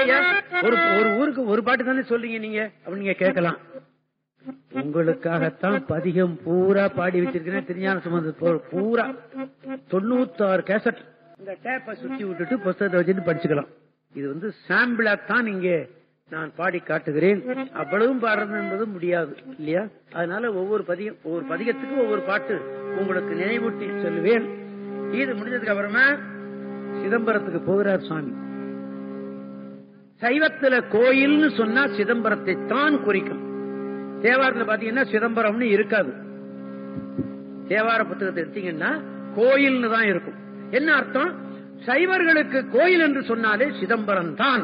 ஒரு ஒரு ஊருக்கு ஒரு பாட்டு தானே சொல்றீங்க நீங்க அப்படின்னு நீங்க கேட்கலாம். உங்களுக்காகத்தான் பதிகம் பூரா பாடி வச்சிருக்கிறேன். திருஞான சம்பந்தர் பூரா 96 கேசட். இந்த டேப்பை சுத்தி விட்டுட்டு புத்தகத்தை வச்சுட்டு படிச்சுக்கலாம். இது சாம்பிளா தான் இங்கே நான் பாடி காட்டுகிறேன். அவ்வளவும் பாடுறது என்பது முடியாது இல்லையா? அதனால ஒவ்வொரு பதிகத்துக்கு ஒவ்வொரு பாட்டு உங்களுக்கு நினைவூட்டி சொல்லுவேன். இது முடிஞ்சதுக்கு அப்புறமா சிதம்பரத்துக்கு போகிறார் சுவாமி. சைவத்துல கோயில்னு சொன்னா சிதம்பரத்தை தான் குறிக்கும். தேவாரத்துல பாத்தீங்கன்னா சிதம்பரம்னு இருக்காது. தேவார புத்தகத்தை எடுத்தீங்கன்னா கோயில்னு தான் இருக்கும். என்ன அர்த்தம்? சைவர்களுக்கு கோயில் என்று சொன்னாலே சிதம்பரம் தான்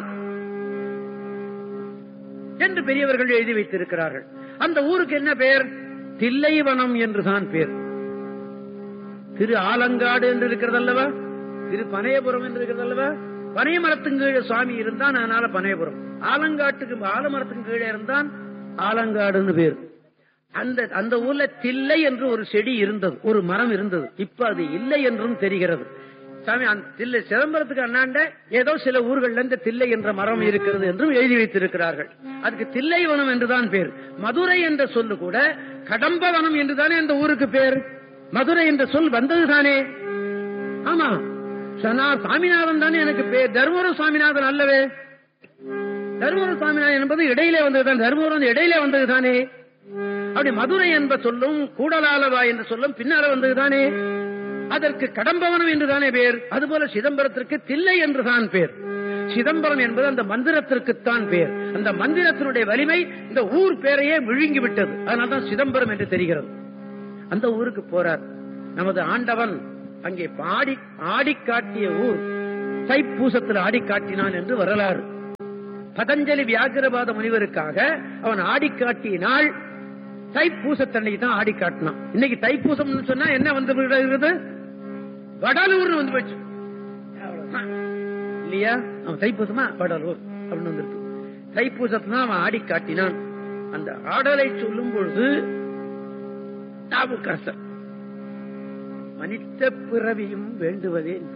என்று பெரியவர்கள் எழுதி வைத்திருக்கிறார்கள். அந்த ஊருக்கு என்ன பெயர்? தில்லைவனம் என்றுதான் பேர். திரு ஆலங்காடு என்று இருக்கிறது அல்லவா, திரு பனையபுரம் என்று இருக்கிறது அல்லவா. பனையமரத்துக்கு கீழே சுவாமி இருந்தான், அதனால பனையபுரம். ஆலங்காட்டுக்கு ஆலமரத்துக்கு கீழே இருந்தான், ஆலங்காடுன்னு பேர். அந்த ஊர்ல தில்லை என்று ஒரு செடி இருந்தது, ஒரு மரம் இருந்தது. இப்ப அது இல்லை என்றும் தெரிகிறது. சாமி தில்லை சிதம்பரத்துக்கு அண்ணாண்ட ஏதோ சில ஊர்கள்ல இந்த தில்லை என்ற மரம் இருக்கிறது என்றும் எழுதி வைத்திருக்கிறார்கள். அதுக்கு தில்லைவனம் என்றுதான் பேர். மதுரை என்ற சொல்லு கூட கடம்பவனம் என்றுதானே அந்த ஊருக்கு பேர். மதுரை என்ற சொல் வந்தது தானே. ஆமா, சாமிநாதன் தானே எனக்கு பேர். தர்மபுரம் சாமிநாதன் அல்லவே. தர்மபுரம் சாமிநாதன் என்பது இடையிலே வந்ததுதான். தர்மபுரம் இடையிலே வந்தது தானே. அப்படி மதுரை என்ப சொல்லும் கூடலாலவா என்ற சொல்லும் பின்னால வந்தது தானே. அதற்கு கடம்பவனம் என்றுதானே பேர். அதுபோல சிதம்பரத்திற்கு தில்லை என்றுதான் பேர். சிதம்பரம் என்பது அந்த மந்திரத்திற்குத்தான் பேர். அந்த மந்திரத்தினுடைய வலிமை இந்த ஊர் பேரையே விழுங்கி விட்டது. அதனால்தான் சிதம்பரம் என்று தெரிகிறது. அந்த ஊருக்கு போறார் நமது ஆண்டவன். அங்கே ஆடி காட்டிய ஊர் தைப்பூசத்தில் ஆடி காட்டினான் என்று வரலாறு. பதஞ்சலி வியாக்கிரபாத முனிவருக்காக அவன் ஆடி காட்டிய நாள் தைப்பூசத்தன்னைக்கு தான் ஆடி காட்டினான். இன்னைக்கு தைப்பூசம் சொன்னா என்ன வந்து வடலூர் வந்து போச்சு இல்லையா? அவன் தைப்பூசமா வடலூர் அப்படின்னு வந்துருக்கு. தைப்பூசத்தான் அவன் ஆடி காட்டினான். அந்த ஆடலை சொல்லும் பொழுது நாவுக்கரசர் மனித பிறவியும் வேண்டுவதே